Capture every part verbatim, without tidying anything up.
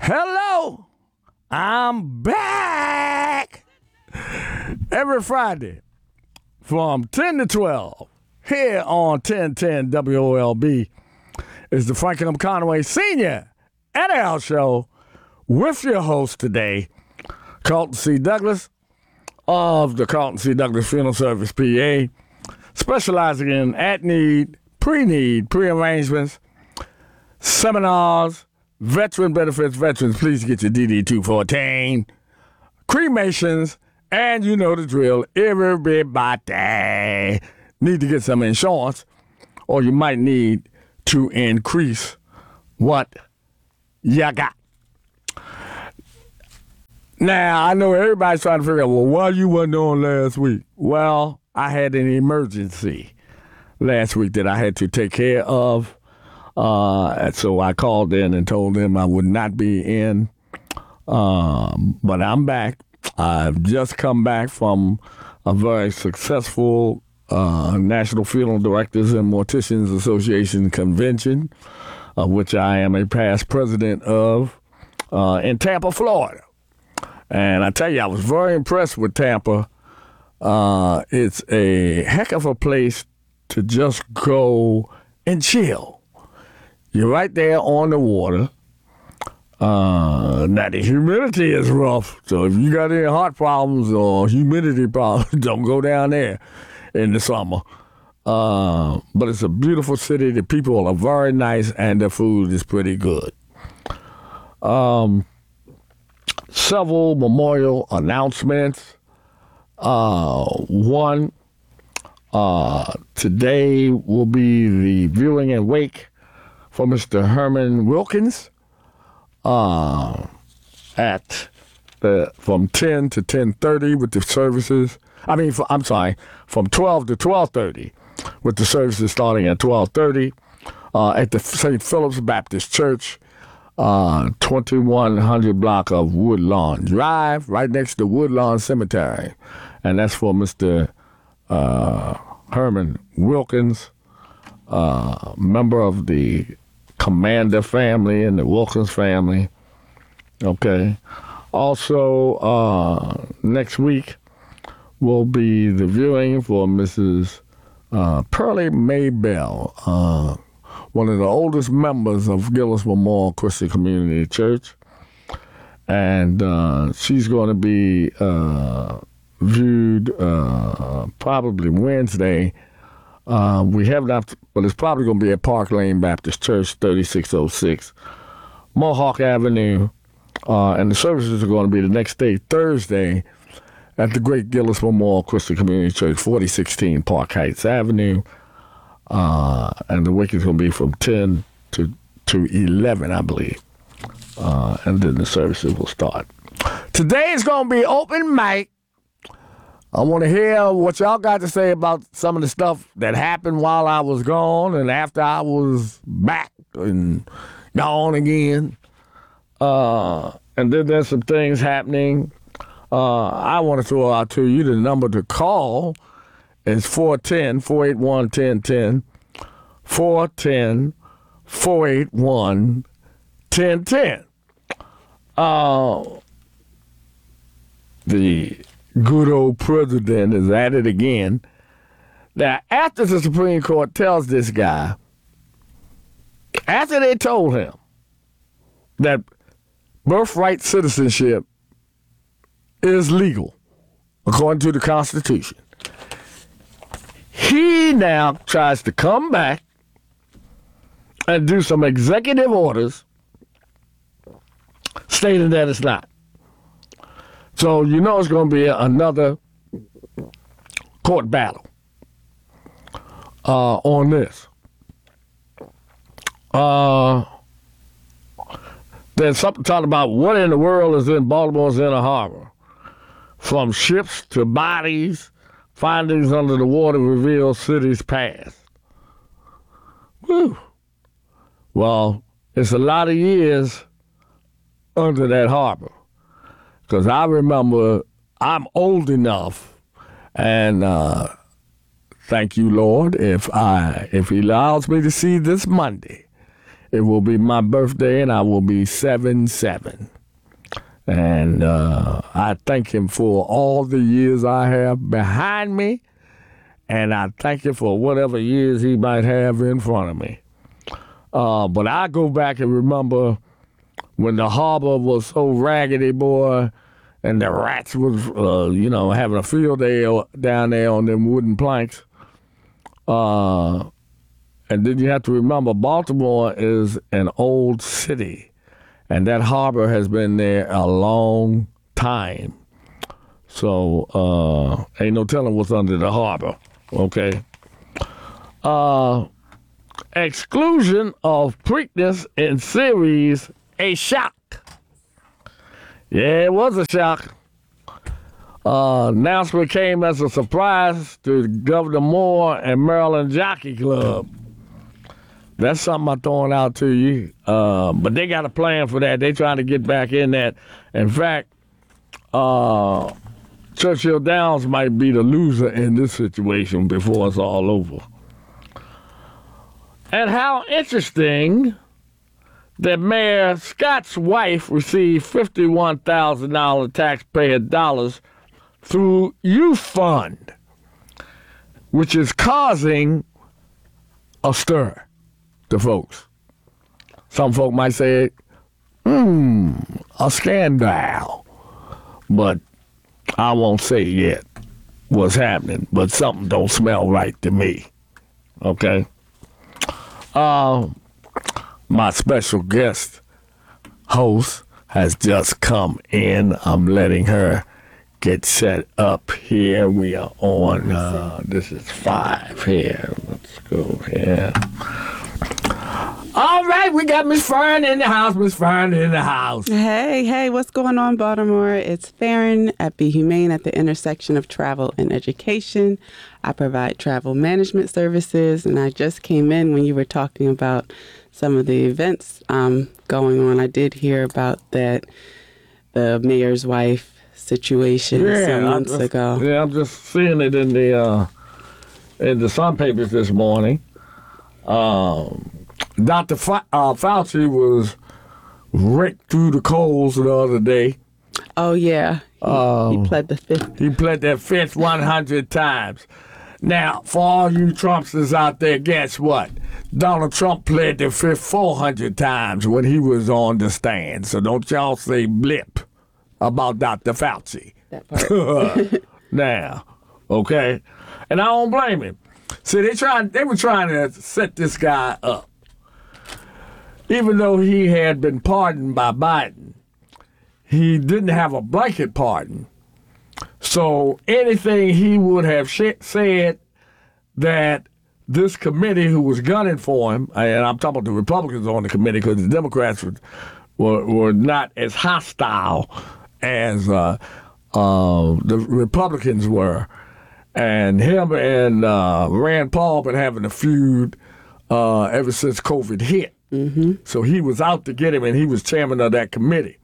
Hello, I'm back every Friday from ten to twelve here on ten ten W O L B is the Franklin M. Conway Senior N L Show with your host today, Carlton C. Douglas of the Carlton C. Douglas Funeral Service, P A, specializing in at-need, pre-need, pre-arrangements, seminars, veteran benefits. Veterans, please get your D D two fourteen, cremations, and you know the drill. Everybody need to get some insurance, or you might need to increase what you got. Now, I know everybody's trying to figure out, well, why you wasn't on last week? Well, I had an emergency last week that I had to take care of. Uh, and so I called in and told them I would not be in. Um, but I'm back. I've just come back from a very successful uh, National Funeral Directors and Morticians Association convention, of which I am a past president of, uh, in Tampa, Florida. And I tell you, I was very impressed with Tampa. Uh, it's a heck of a place to just go and chill. You're right there on the water. Uh, now, the humidity is rough, so if you got any heart problems or humidity problems, don't go down there in the summer. Uh, but it's a beautiful city. The people are very nice, and the food is pretty good. Um, several memorial announcements. Uh, one, uh, today will be the viewing and wake for Mister Herman Wilkins uh, at the, from ten to ten thirty with the services. I mean, for, I'm sorry, from twelve to twelve thirty with the services starting at twelve thirty uh, at the Saint Philip's Baptist Church, uh, twenty-one hundred block of Woodlawn Drive, right next to Woodlawn Cemetery. And that's for Mister Uh, Herman Wilkins, uh, member of the Commander family and the Wilkins family. Okay. Also, uh, next week will be the viewing for Missus Uh, Pearlie Mae Bell, uh, one of the oldest members of Gillis Memorial Christian Community Church. And uh, she's going to be uh, viewed uh, probably Wednesday. Uh, we have not, but it's probably going to be at Park Lane Baptist Church, thirty-six oh six Mohawk Avenue. Uh, and the services are going to be the next day, Thursday, at the Great Gillis Memorial Christian Community Church, forty sixteen Park Heights Avenue. Uh, and the wake is going to be from ten to, to eleven, I believe. Uh, and then the services will start. Today is going to be open mic. I want to hear what y'all got to say about some of the stuff that happened while I was gone and after I was back and gone again. Uh, and then there's some things happening. Uh, I want to throw out to you the number to call is four one zero, four eight one, one zero one zero, four one zero, four eight one, one zero one zero. Uh, the good old president is at it again. Now, after the Supreme Court tells this guy, after they told him that birthright citizenship is legal according to the Constitution, he now tries to come back and do some executive orders stating that it's not. So you know it's going to be another court battle uh, on this. Uh, there's something talking about what in the world is in Baltimore's Inner Harbor. From ships to bodies, findings under the water reveal city's past. Whew. Well, it's a lot of years under that harbor. Because I remember I'm old enough, and uh, thank you, Lord, if I if He allows me to see this Monday, it will be my birthday, and I will be seven seven. And uh, I thank him for all the years I have behind me, and I thank him for whatever years he might have in front of me. Uh, but I go back and remember when the harbor was so raggedy, boy, and the rats was, uh, you know, having a field day down there on them wooden planks. Uh, and then you have to remember, Baltimore is an old city. And that harbor has been there a long time. So uh, ain't no telling what's under the harbor, okay? Uh, exclusion of Preakness in series, a shock. Yeah, it was a shock. Uh, announcement came as a surprise to Governor Moore and Maryland Jockey Club. That's something I'm throwing out to you. Uh, but they got a plan for that. They trying to get back in that. In fact, uh, Churchill Downs might be the loser in this situation before it's all over. And how interesting that Mayor Scott's wife received fifty-one thousand dollars taxpayer dollars through Youth Fund, which is causing a stir to folks. Some folk might say, hmm, a scandal. But I won't say yet what's happening, but something don't smell right to me. Okay? Uh, my special guest host has just come in. I'm letting her get set up here. We are on, uh, this is five here. Let's go here. All right, we got Miss Fern in the house. Miss Fern in the house. Hey, hey, what's going on, Baltimore? It's Farron at Be Humane at the intersection of travel and education. I provide travel management services, and I just came in when you were talking about some of the events um, going on. I did hear about that, the mayor's wife situation yeah, some months just, ago. Yeah, I'm just seeing it in the uh, in the Sun papers this morning. Um. Doctor Fa- uh, Fauci was raked through the coals the other day. Oh, yeah. He, um, he pled the fifth. He pled that fifth one hundred times. Now, for all you Trumpsters out there, guess what? Donald Trump pled the fifth four hundred times when he was on the stand. So don't y'all say blip about Doctor Fauci. That part. Now, okay? And I don't blame him. See, they tried, they were trying to set this guy up. Even though he had been pardoned by Biden, he didn't have a blanket pardon. So anything he would have sh- said that this committee who was gunning for him, and I'm talking about the Republicans on the committee because the Democrats were, were, were not as hostile as uh, uh, the Republicans were. And him and uh, Rand Paul been having a feud uh, ever since COVID hit. Mm-hmm. So he was out to get him, and he was chairman of that committee.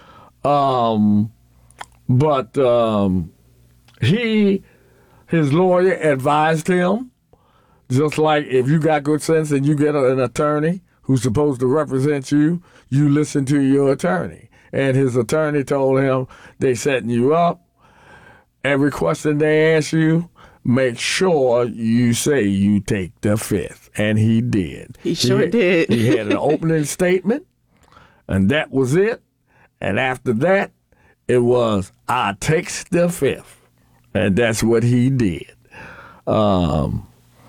Um, but um, he, his lawyer advised him, just like if you got good sense and you get an attorney who's supposed to represent you, you listen to your attorney. And his attorney told him, they setting you up. Every question they ask you, make sure you say you take the fifth. And he did. He sure he, did. He had an opening statement, and that was it. And after that, it was, I takes the fifth. And that's what he did. Um,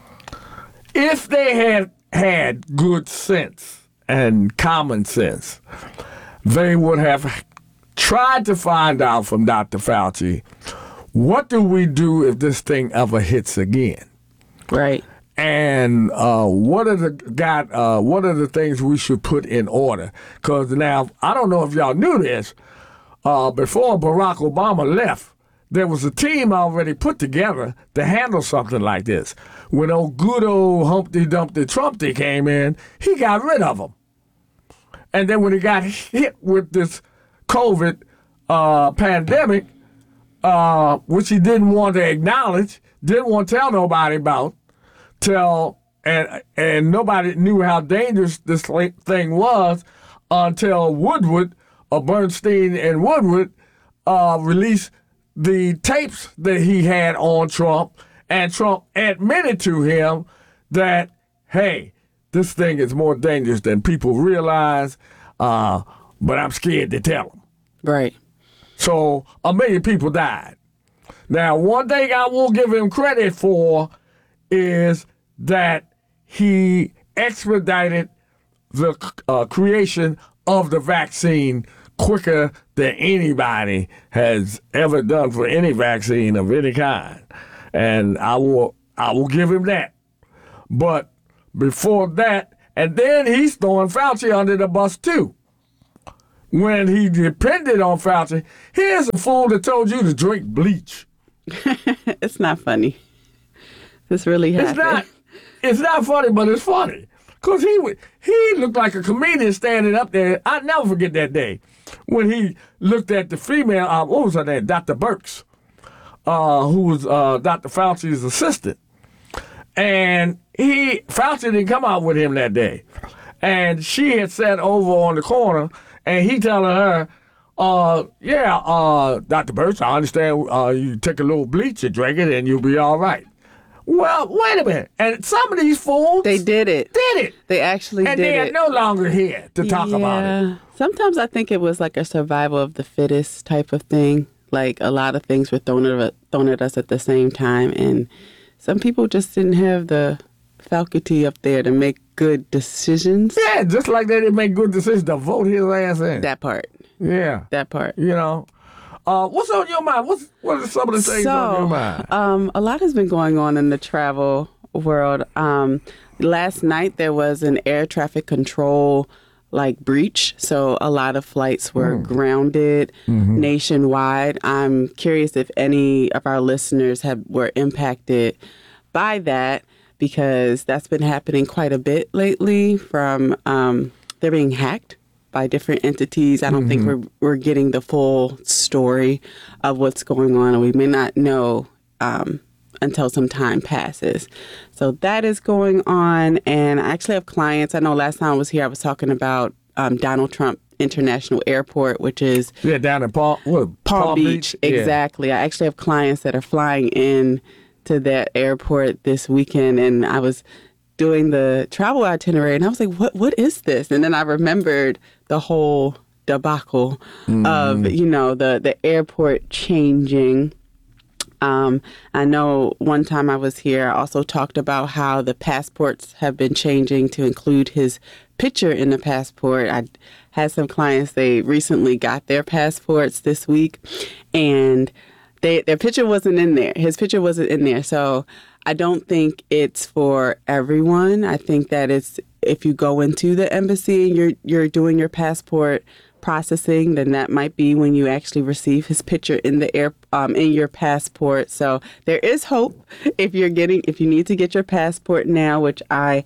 if they had had good sense and common sense, they would have tried to find out from Doctor Fauci, what do we do if this thing ever hits again? Right. And uh, what are the got? Uh, what are the things we should put in order? Because now I don't know if y'all knew this. Uh, before Barack Obama left, there was a team already put together to handle something like this. When old good old Humpty Dumpty Trumpty came in, he got rid of them. And then when he got hit with this COVID uh, pandemic, uh, which he didn't want to acknowledge, didn't want to tell nobody about, till and and nobody knew how dangerous this thing was until Woodward, uh, Bernstein and Woodward, uh, released the tapes that he had on Trump, and Trump admitted to him that, hey, this thing is more dangerous than people realize, uh, but I'm scared to tell them. Right. So a million people died. Now, one thing I will give him credit for is that he expedited the uh, creation of the vaccine quicker than anybody has ever done for any vaccine of any kind. And I will I will give him that. But before that, and then he's throwing Fauci under the bus too. When he depended on Fauci, here's a fool that told you to drink bleach. It's not funny. This really happened. It's not. It's not funny, but it's funny. Because he would, he looked like a comedian standing up there. I'll never forget that day when he looked at the female, uh, what was her name? Doctor Birx, uh, who was uh, Doctor Fauci's assistant. And he, Fauci didn't come out with him that day. And she had sat over on the corner, and he telling her, uh, yeah, uh, Doctor Birx, I understand uh, you take a little bleach and drink it, and you'll be all right. Well, wait a minute. And some of these fools... They did it. Did it. They actually and did it. And they are no longer here to talk yeah. about it. Sometimes I think it was like a survival of the fittest type of thing. Like a lot of things were thrown at, thrown at us at the same time. And some people just didn't have the faculty up there to make good decisions. Yeah, just like they didn't make good decisions to vote his ass in. That part. Yeah. That part. You know. Uh, what's on your mind? What's what are some of the things so, on your mind? Um, a lot has been going on in the travel world. Um, last night there was an air traffic control like breach, so a lot of flights were mm. grounded mm-hmm. nationwide. I'm curious if any of our listeners have were impacted by that, because that's been happening quite a bit lately. From um, they're being hacked by different entities. I don't mm-hmm. think we're we're getting the full story of what's going on, and we may not know um, until some time passes. So that is going on, and I actually have clients. I know last time I was here, I was talking about um, Donald Trump International Airport, which is yeah down in Palm, what, Palm, Palm Beach. Beach. Exactly. Yeah. I actually have clients that are flying in to that airport this weekend, and I was doing the travel itinerary, and I was like, what what is this? And then I remembered the whole debacle mm. of, you know, the, the airport changing. Um, I know one time I was here, I also talked about how the passports have been changing to include his picture in the passport. I had some clients, they recently got their passports this week, and they their picture wasn't in there. His picture wasn't in there. So I don't think it's for everyone. I think that it's, if you go into the embassy and you're you're doing your passport processing, then that might be when you actually receive his picture in the air um, in your passport. So there is hope if you're getting if you need to get your passport now, which I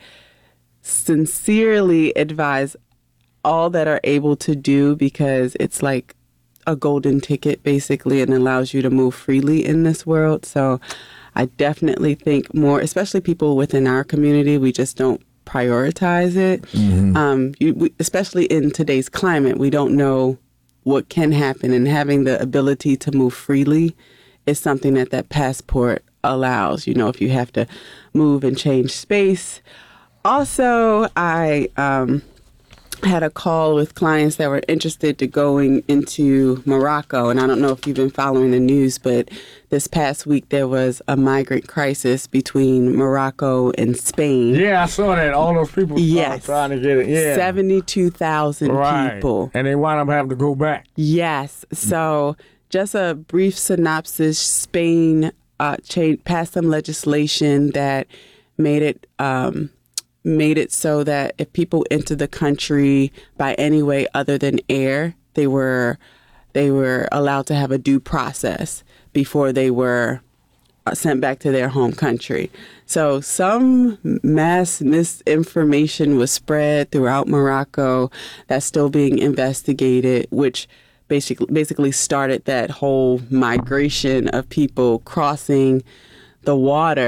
sincerely advise all that are able to do, because it's like a golden ticket basically, and allows you to move freely in this world. So I definitely think more, especially people within our community, we just don't prioritize it. Mm-hmm. Um, you, we, especially in today's climate, we don't know what can happen, and having the ability to move freely is something that that passport allows. You know, if you have to move and change space. Also, I um, had a call with clients that were interested to going into Morocco. And I don't know if you've been following the news, but this past week there was a migrant crisis between Morocco and Spain. Yeah, I saw that. All those people yes. trying to get it. Yeah. seventy-two thousand right. people. And they wound up having to go back. Yes. So just a brief synopsis. Spain uh, cha- passed some legislation that made it... Um, made it so that if people entered the country by any way other than air, they were they were allowed to have a due process before they were sent back to their home country. So some mass misinformation was spread throughout Morocco that's still being investigated, which basically basically started that whole migration of people crossing the water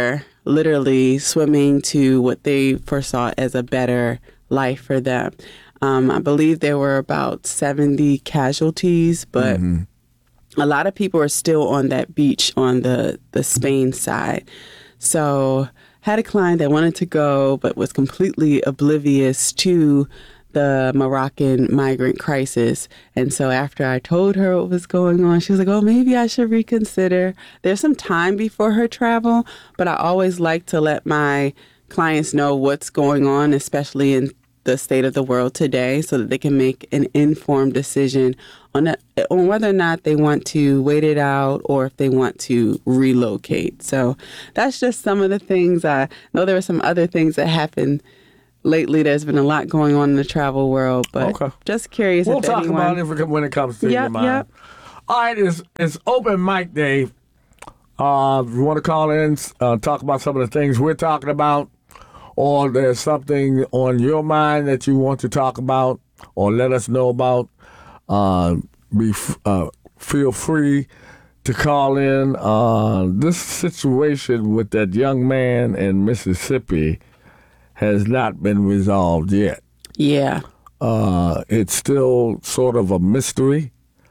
literally swimming to what they foresaw as a better life for them. Um, I believe there were about seventy casualties, but mm-hmm. a lot of people are still on that beach on the, the Spain side. So had a client that wanted to go but was completely oblivious to the Moroccan migrant crisis. And so after I told her what was going on, she was like, oh, maybe I should reconsider. There's some time before her travel, but I always like to let my clients know what's going on, especially in the state of the world today, so that they can make an informed decision on, a, on whether or not they want to wait it out or if they want to relocate. So that's just some of the things. I know there were some other things that happened lately. There's been a lot going on in the travel world, but okay. just curious. We'll if talk anyone... about it if it, when it comes to yep, your mind. Yep. All right, it's, it's open mic day. Uh, if you want to call in, uh, talk about some of the things we're talking about, or there's something on your mind that you want to talk about or let us know about, uh, be uh, feel free to call in. Uh, this situation with that young man in Mississippi has not been resolved yet. Yeah. Uh, it's still sort of a mystery.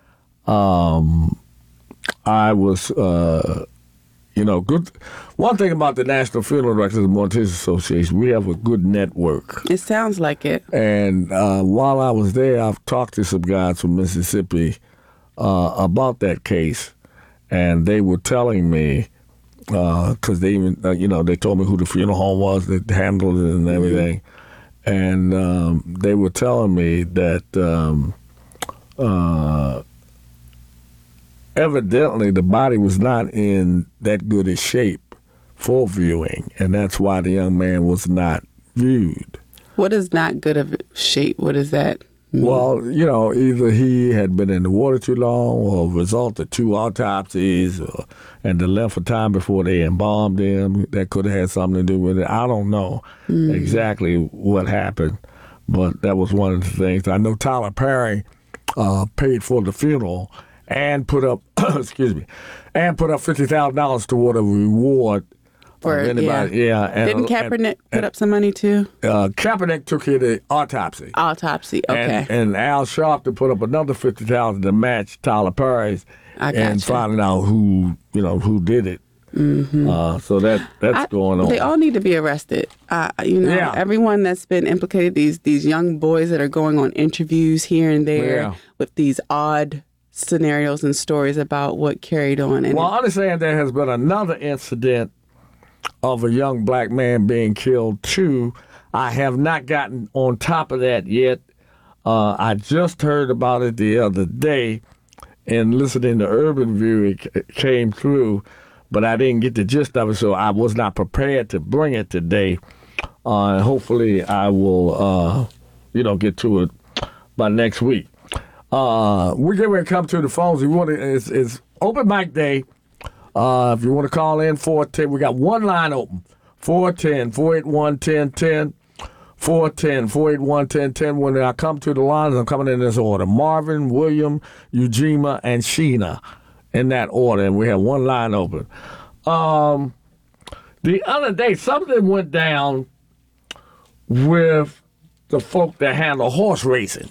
Um, I was, uh, you know, good. One thing about the National Funeral Directors and Morticians Association, we have a good network. It sounds like it. And uh, while I was there, I've talked to some guys from Mississippi uh, about that case, and they were telling me, because uh, they even, uh, you know, they told me who the funeral home was that handled it and everything. Mm-hmm. And um, they were telling me that um, uh, evidently the body was not in that good a shape for viewing, and that's why the young man was not viewed. What is not good of shape? What is that? Well, you know, either he had been in the water too long or result of two autopsies or, and the length of time before they embalmed him, that could have had something to do with it. I don't know mm. exactly what happened, but that was one of the things. I know Tyler Perry uh, paid for the funeral and put up, excuse me, and put up fifty thousand dollars toward a reward. For anybody, yeah. yeah and, Didn't Kaepernick and, put up some money too? Uh, Kaepernick took care of the autopsy. Autopsy, okay. And, and Al Sharpton put up another fifty thousand to match Tyler Perry's, I gotcha. and finding out who you know who did it. Mm-hmm. Uh, so that that's I, going on. They all need to be arrested. Uh, you know, yeah. everyone that's been implicated. These these young boys that are going on interviews here and there yeah. with these odd scenarios and stories about what carried on. And well, it, I understand there has been another incident of a young black man being killed too. I have not gotten on top of that yet. Uh, I just heard about it the other day, and listening to Urban View, it came through, but I didn't get the gist of it, so I was not prepared to bring it today. Uh, hopefully, I will, uh, you know, get to it by next week. Uh, we're getting ready to come to the phones. We want to, it's, it's open mic day. Uh, if you want to call in, four one zero, we got one line open, four one zero, four eight one, one zero one zero, four one zero, four eight one, one zero one zero. When I come to the lines, I'm coming in this order. Marvin, William, Ujima, and Sheena, in that order, and we have one line open. Um, the other day, something went down with the folk that handle horse racing.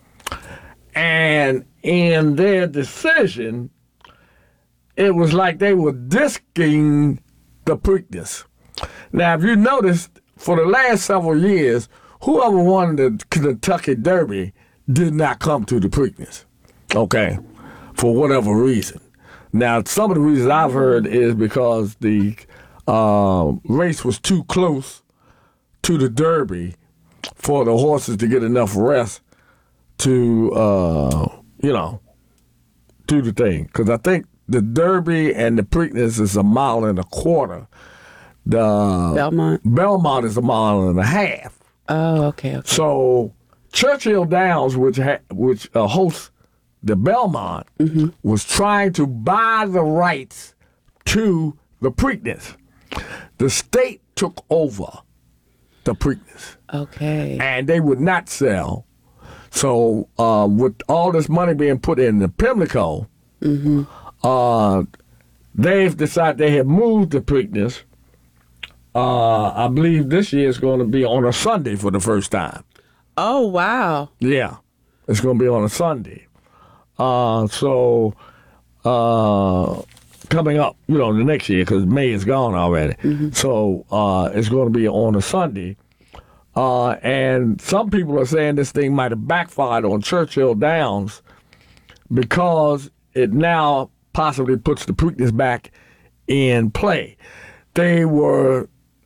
And in their decision, it was like they were disking the Preakness. Now, if you noticed, for the last several years, whoever won the Kentucky Derby did not come to the Preakness, okay, for whatever reason. Now, some of the reasons I've heard is because the uh, race was too close to the Derby for the horses to get enough rest to, uh, you know, do the thing. Because I think the Derby and the Preakness is a mile and a quarter. The Belmont? Belmont is a mile and a half. Oh, okay. okay. So Churchill Downs, which ha- which uh, hosts the Belmont, mm-hmm. was trying to buy the rights to the Preakness. The state took over the Preakness. Okay. And they would not sell. So uh, with all this money being put in the Pimlico, mm-hmm. Uh, they've decided they have moved the Preakness uh, I believe this year is going to be on a Sunday for the first time. Oh, wow. Yeah, it's going to be on a Sunday. Uh, so uh, coming up, you know, the next year, because May is gone already. Mm-hmm. So uh, it's going to be on a Sunday. Uh, and some people are saying this thing might have backfired on Churchill Downs because it now possibly puts the Preakness back in play. They were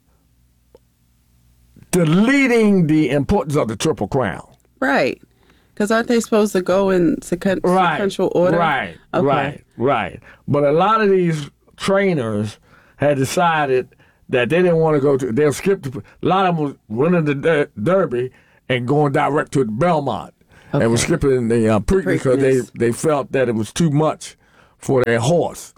deleting the importance of the Triple Crown. Right. Because aren't they supposed to go in sequen- right. sequential order? Right, okay. right, right. But a lot of these trainers had decided that they didn't want to go to, they'll skip, the, a lot of them was winning the der- Derby and going direct to Belmont. Okay. And was skipping the uh, Preakness because they, they felt that it was too much for their horse.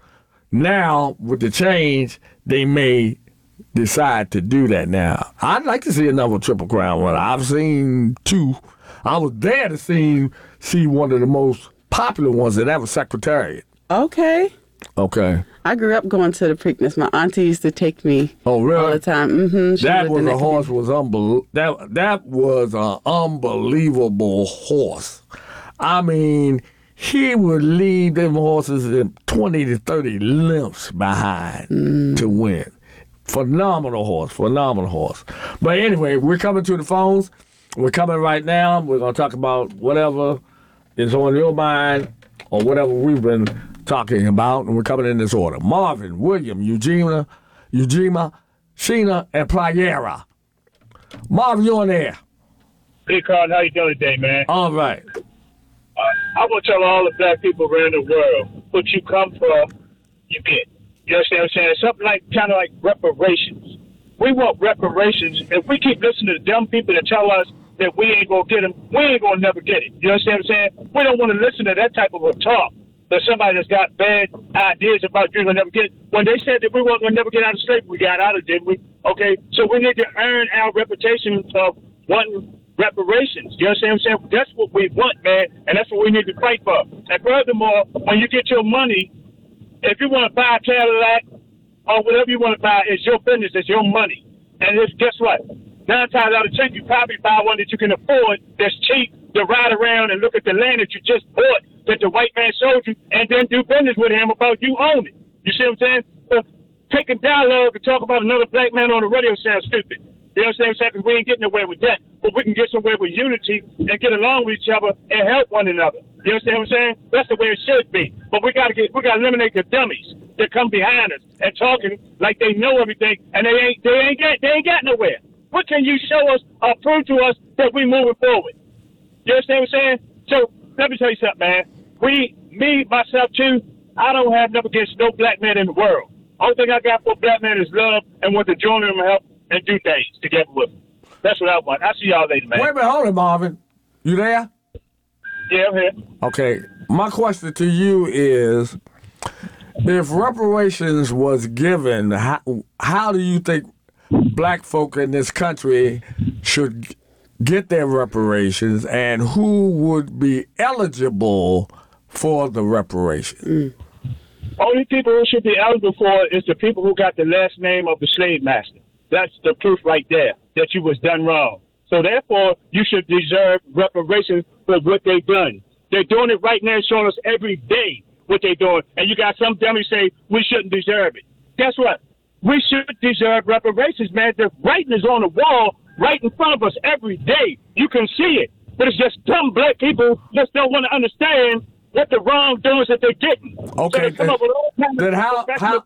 Now, with the change, they may decide to do that now. I'd like to see another Triple Crown one. I've seen two. I was there to see, see one of the most popular ones, and that was Secretariat. Okay. Okay. I grew up going to the Preakness. My auntie used to take me oh, really? all the time. Mm-hmm. That was a horse was unbel- that that was an unbelievable horse. I mean, he would leave them horses in twenty to thirty lengths behind mm. to win. Phenomenal horse, phenomenal horse. But anyway, we're coming to the phones. We're coming right now. We're going to talk about whatever is on your mind or whatever we've been talking about, and we're coming in this order. Marvin, William, Eugenia, Eugenia, Sheena, and Playera. Marvin, you on there? Hey, Carl, how you doing today, man? All right. Uh, I want to tell all the black people around the world, what you come from, you get. You understand what I'm saying? Something like, kind of like reparations. We want reparations. If we keep listening to dumb people that tell us that we ain't going to get them, we ain't going to never get it. You understand what I'm saying? We don't want to listen to that type of a talk. That somebody that's got bad ideas about you're going to never get it. When they said that we weren't going to never get out of slavery, we got out of it, didn't we? Okay, so we need to earn our reputation of wanting reparations. You understand what I'm saying? That's what we want, man, and that's what we need to fight for. And furthermore, when you get your money, if you want to buy a Cadillac or whatever you want to buy, it's your business, it's your money. And it's, guess what? Nine times out of ten, you probably buy one that you can afford that's cheap to ride around and look at the land that you just bought that the white man sold you and then do business with him about you own it. You see what I'm saying? So taking dialogue and talk about another black man on the radio sounds stupid. You know what I'm saying? Because we ain't getting nowhere with that. But we can get somewhere with unity and get along with each other and help one another. You understand what I'm saying? That's the way it should be. But we gotta get we gotta eliminate the dummies that come behind us and talking like they know everything and they ain't they ain't got they ain't got nowhere. What can you show us or prove to us that we moving forward? You understand what I'm saying? So let me tell you something, man. We, me, myself too, I don't have nothing against no black man in the world. Only thing I got for black man is love and want to join them and help and do things together with them. That's what I want. I'll see y'all later, man. Wait a minute, hold it, Marvin. You there? Yeah, I'm here. Okay. My question to you is, if reparations was given, how, how do you think black folk in this country should get their reparations, and who would be eligible for the reparations? Mm. Only people who should be eligible for it is the people who got the last name of the slave master. That's the proof right there that you was done wrong. So therefore, you should deserve reparations for what they done. They're doing it right now, showing us every day what they're doing. And you got some dummies say we shouldn't deserve it. Guess what? We should deserve reparations, man. The writing is on the wall right in front of us every day. You can see it. But it's just dumb black people just don't want to understand what the wrongdoings that they're getting. Okay, so then, then how, how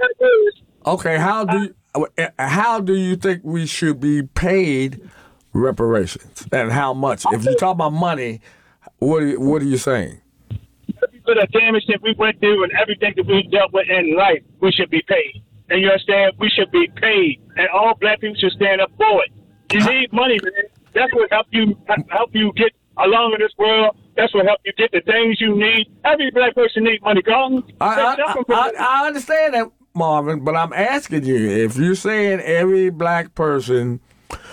okay, how do you, how do you think we should be paid reparations, and how much? If you talk about money, what are you, what are you saying? For the damage that we went through and everything that we dealt with in life, we should be paid. And you understand? We should be paid, and all black people should stand up for it. You need money, man. That's what help you help you get along in this world. That's what help you get the things you need. Every black person needs money. Go on. I, I, I, I understand that, Marvin, but I'm asking you, if you're saying every black person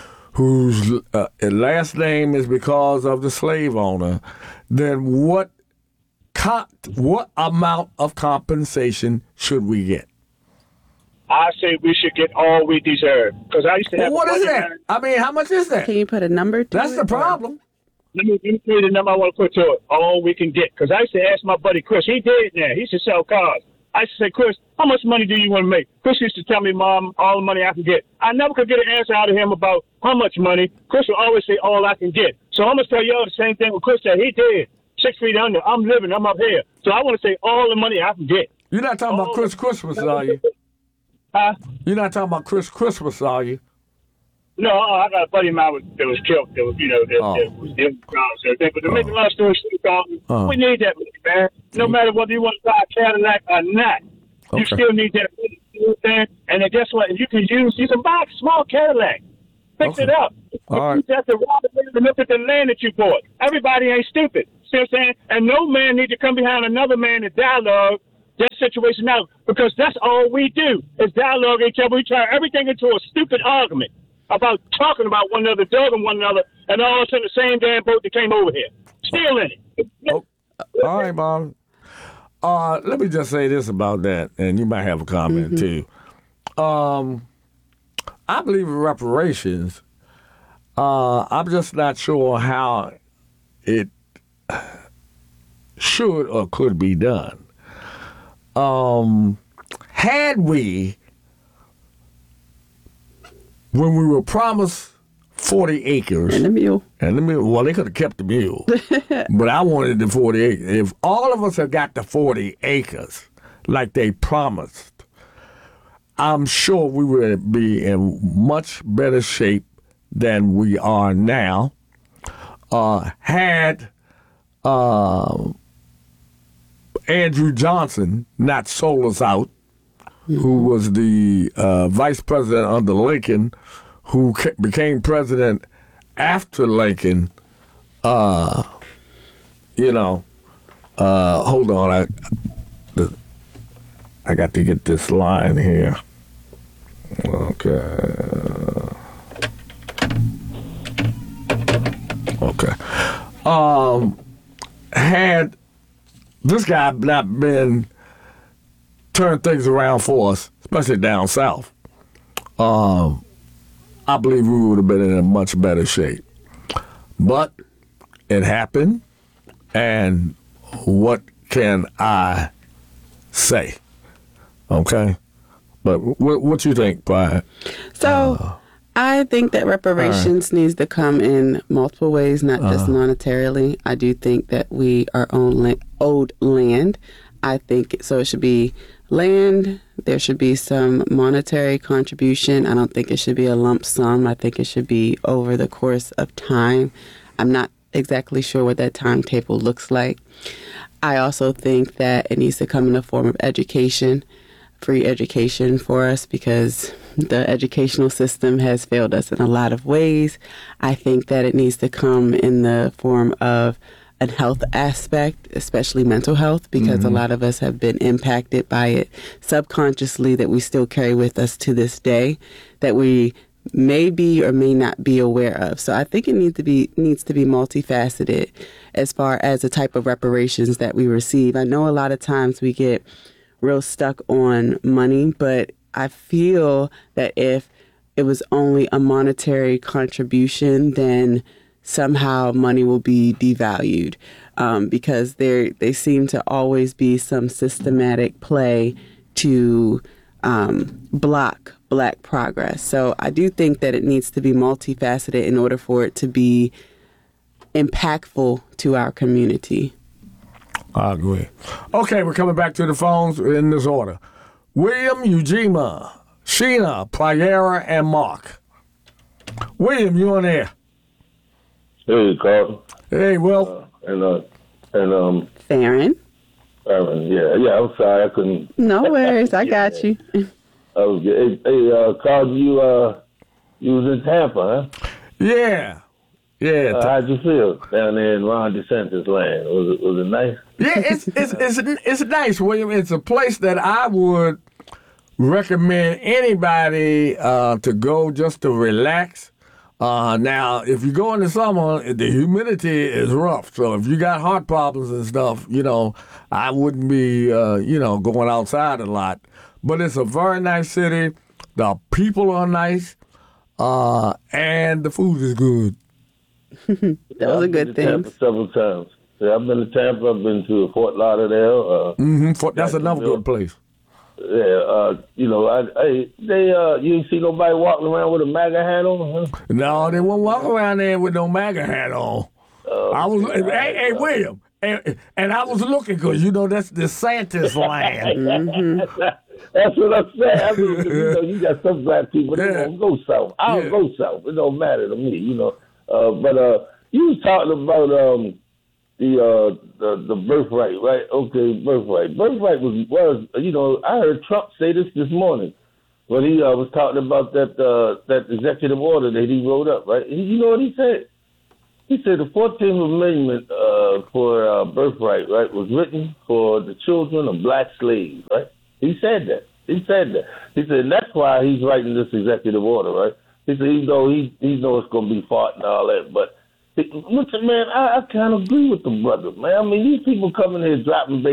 whose uh, last name is because of the slave owner, then what co- what amount of compensation should we get? I say we should get all we deserve. Because I used to have. Well, what a is buddy that? man- I mean, how much is that? Can you put a number to That's it? the problem. Let me, let me tell you the number I want to put to it. All we can get. Because I used to ask my buddy Chris. He did now. He used to sell cars. I used to say, Chris, how much money do you want to make? Chris used to tell me, Mom, all the money I can get. I never could get an answer out of him about how much money. Chris would always say, all I can get. So I'm going to tell y'all the same thing with Chris said. He did. Six feet under. I'm living. I'm up here. So I want to say all the money I can get. You're not talking about Oh. Chris Christmas, are you? Huh? You're not talking about Chris Christmas, are you? No, uh, I got a buddy of mine that was killed. That was, you know, that, Oh. that was the crowds and everything. But to make a long story short, Oh. we need that money, man. No matter whether you want to buy a Cadillac or not, you Okay. still need that money. You know what I'm saying? And then guess what? You can use, you can buy a small Cadillac. Fix Okay. it up. All right. You just have to rob it and look at the land that you bought. Everybody ain't stupid. See what I'm saying? And no man need to come behind another man and dialogue that situation out, because that's all we do is dialogue each other. We turn everything into a stupid argument about talking about one another, dogging one another, and all of a sudden the same damn boat that came over here. Still in it. Oh, all right, Bob. Uh, let me just say this about that, and you might have a comment Mm-hmm. too. Um, I believe in reparations. Uh, I'm just not sure how it should or could be done. Um, had we, when we were promised forty acres, And a mule. and the mule, well, they could have kept the mule, but I wanted the forty acres. If all of us had got the forty acres like they promised, I'm sure we would be in much better shape than we are now. Uh, had uh, Andrew Johnson not sold us out, who was the uh, vice president under Lincoln, who ca- became president after Lincoln, uh, you know, uh, hold on, I, the, I got to get this line here. Okay. Okay. Um, had this guy not been turned things around for us, especially down south, um, I believe we would have been in a much better shape. But it happened, and what can I say? Okay? But what what you think, Brian? So I think that reparations needs to come in multiple ways, not just monetarily. I do think that we are own la- owed land. I think so. It should be land. There should be some monetary contribution. I don't think it should be a lump sum. I think it should be over the course of time. I'm not exactly sure what that timetable looks like. I also think that it needs to come in the form of education, free education for us, because the educational system has failed us in a lot of ways. I think that it needs to come in the form of a health aspect, especially mental health, because a lot of us have been impacted by it subconsciously, that we still carry with us to this day, that we may be or may not be aware of. So I think it needs to be needs to be multifaceted as far as the type of reparations that we receive. I know a lot of times we get real stuck on money, but I feel that if it was only a monetary contribution, then somehow money will be devalued, um, because there they seem to always be some systematic play to um, block Black progress. So I do think that it needs to be multifaceted in order for it to be impactful to our community. I agree. Okay, we're coming back to the phones in this order. William, Ujima, Sheena, Playera, and Mark. William, you on there? Hey, Carl. Hey, Will. Uh, and uh, and um, Farron? Aaron, yeah, yeah. I'm sorry, I couldn't. No worries, I got you. I was. Hey, hey uh, Carl, you uh, you was in Tampa, huh? Yeah. Yeah. Uh, how'd you feel down there in Ron DeSantis' land? Was it was it nice? Yeah, it's it's it's it's nice, William. It's a place that I would recommend anybody uh, to go just to relax. Uh, now, if you go in the summer, the humidity is rough. So if you got heart problems and stuff, you know, I wouldn't be, uh, you know, going outside a lot. but it's a very nice city. The people are nice, uh, and the food is good. Those are good I've been to Tampa things. several times. Yeah, I've been to Tampa. I've been to Fort Lauderdale. Uh, Mm-hmm. For, that's another Jacksonville. good place. Yeah, uh, you know, I, I they uh, you ain't see nobody walking around with a MAGA hat on, huh? No, they won't walk around there with no MAGA hat on. Uh, I was, yeah, hey, hey, uh, William, and, and I was looking because you know that's DeSantis land. That's what I'm saying. I mean, you know, you got some black people that Yeah. won't go south. I'll Yeah. go south. It don't matter to me, you know. Uh, but uh, you was talking about um, the, uh, the the birthright, right? Okay, birthright. Birthright was was you know I heard Trump say this this morning when he uh, was talking about that uh, that executive order that he wrote up, right? He, you know what he said? He said the fourteenth Amendment uh, for uh, birthright, right, was written for the children of black slaves, right? He said that. He said that. He said and that's why he's writing this executive order, right? He said he know he he knows it's gonna be fought and all that, but listen, man, I, I kind of agree with the brother, man. I mean, these people coming here dropping